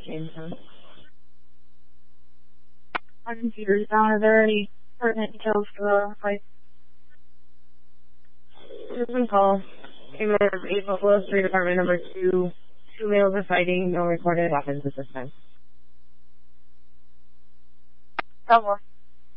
Jamestown. Our computer's down. Are there any pertinent details for the fight? Citizen call. Came out of 8 Buffalo Street, apartment number 2. 2 males are fighting. No recorded weapons at this time. Double.